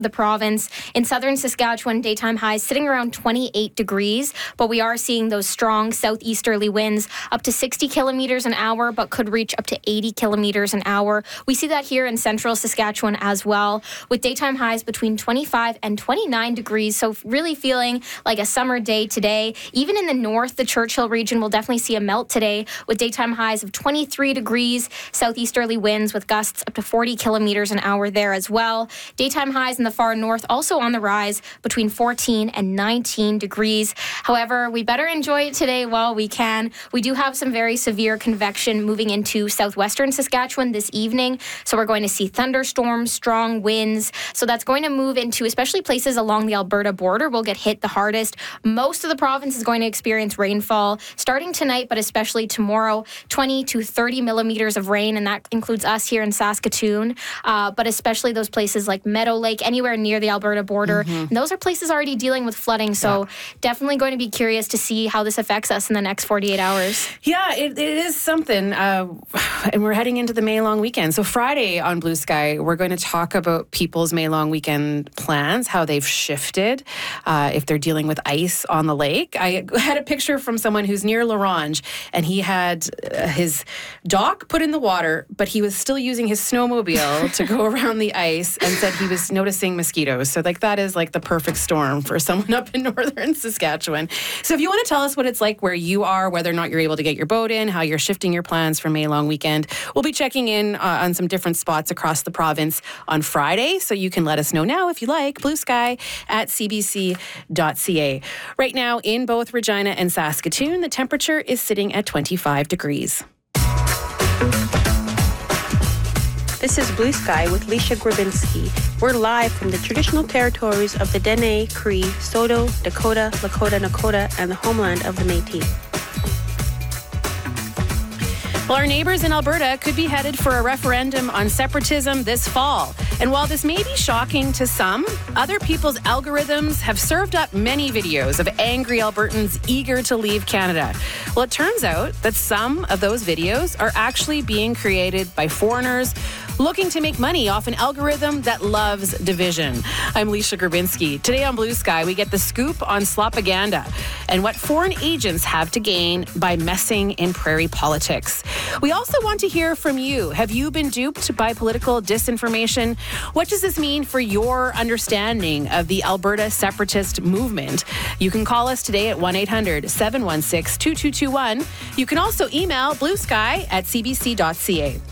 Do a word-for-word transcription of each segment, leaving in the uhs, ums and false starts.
the province. In southern Saskatchewan, daytime highs sitting around twenty-eight degrees, but we are seeing those strong southeasterly winds up to sixty kilometers an hour, but could reach up to eighty kilometers an hour. We see that here in central Saskatchewan as well, with daytime highs between twenty-five and twenty-nine degrees. So really feeling like a summer day today. Even in the north, the Churchill region will definitely see a melt today with daytime highs of twenty-three degrees, southeasterly winds with gusts up to forty kilometers an hour there as well. Daytime highs in the far north also on the rise between fourteen and nineteen degrees. However, we better enjoy it today while we can. We do have some very severe convection moving into southwestern Saskatchewan this evening. So we're going to see thunderstorms, strong winds. So that's going to move into especially places along the Alberta border will get hit the hardest. Most of the province is going to experience rainfall starting tonight, but especially tomorrow, twenty to thirty millimeters of rain, and that includes us here in Saskatoon, uh, but especially those places like Meadow Lake, anywhere near the Alberta border. Mm-hmm. And those are places already dealing with flooding, so yeah. Definitely going to be curious to see how this affects us in the next forty-eight hours. Yeah, it, it is something, uh, and we're heading into the May long weekend. So Friday on Blue Sky, we're going to talk about people's May long weekend plans, how they've shifted, uh, if they're dealing with ice on the lake. I had a picture from someone who's near Larange, and he had uh, his dock put in the water, but he was still using his snowmobile to go around the ice, and said he was noticing mosquitoes. So like that is like the perfect storm for someone up in northern Saskatchewan. So if you want to tell us what it's like where you are, whether or not you're able to get your boat in, how you're shifting your plans for May long weekend, we'll be checking in uh, on some different spots across the province on Friday. So you can let us know now if you like. Blue Sky at c b c dot c a. Right now in both Regina and Saskatoon, the temperature is sitting at twenty-five degrees. This is Blue Sky with Leisha Grabinski. We're live from the traditional territories of the Dene, Cree, Saulteaux, Dakota, Lakota, Nakota, and the homeland of the Métis. Well, our neighbours in Alberta could be headed for a referendum on separatism this fall. And while this may be shocking to some, other people's algorithms have served up many videos of angry Albertans eager to leave Canada. Well, it turns out that some of those videos are actually being created by foreigners looking to make money off an algorithm that loves division. I'm Leisha Grabinski. Today on Blue Sky, we get the scoop on slopaganda and what foreign agents have to gain by messing in prairie politics. We also want to hear from you. Have you been duped by political disinformation? What does this mean for your understanding of the Alberta separatist movement? You can call us today at one eight hundred seven one six two two two one. You can also email bluesky at c b c dot c a.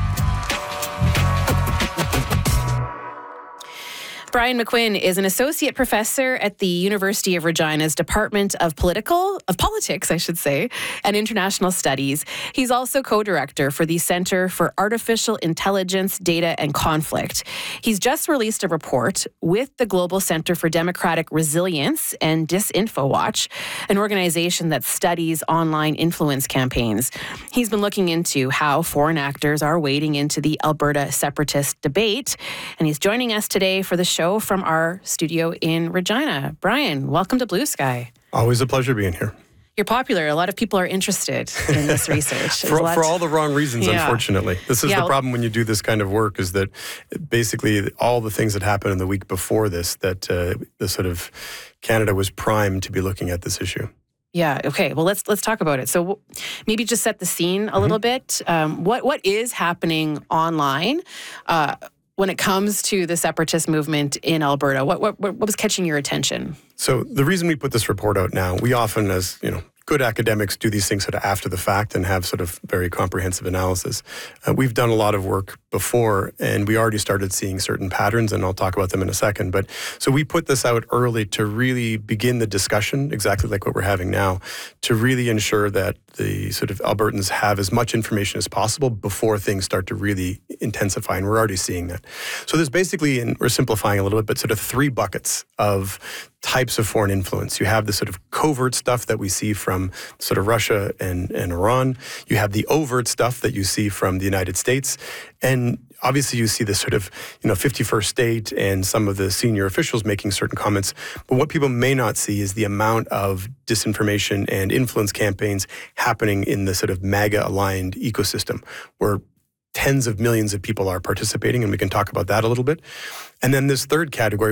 Brian McQuinn is an associate professor at the University of Regina's Department of Political, of Politics, I should say, and International Studies. He's also co-director for the Center for Artificial Intelligence, Data and Conflict. He's just released a report with the Global Center for Democratic Resilience and DisinfoWatch, an organization that studies online influence campaigns. He's been looking into how foreign actors are wading into the Alberta separatist debate, and he's joining us today for the show from our studio in Regina. Brian, welcome to Blue Sky. Always a pleasure being here. You're popular. A lot of people are interested in this research. for, for all the wrong reasons, yeah. unfortunately. This is yeah. the problem when you do this kind of work, is that basically all the things that happened in the week before this, that uh, the sort of Canada was primed to be looking at this issue. Yeah. Okay. Well, let's let's talk about it. So maybe just set the scene a mm-hmm. little bit. Um, what what is happening online Uh, when it comes to the separatist movement in Alberta? What, what what was catching your attention? So the reason we put this report out now, we often, as you know, good academics do these things sort of after the fact and have sort of very comprehensive analysis. Uh, we've done a lot of work before, and we already started seeing certain patterns, and I'll talk about them in a second. But so we put this out early to really begin the discussion, exactly like what we're having now, to really ensure that the sort of Albertans have as much information as possible before things start to really intensify, and we're already seeing that. So there's basically, and we're simplifying a little bit, but sort of three buckets of types of foreign influence. You have the sort of covert stuff that we see from sort of Russia and, and Iran. You have the overt stuff that you see from the United States. And obviously you see the sort of, you know, fifty-first state and some of the senior officials making certain comments. But what people may not see is the amount of disinformation and influence campaigns happening in the sort of MAGA-aligned ecosystem, where tens of millions of people are participating, and we can talk about that a little bit. And then this third category,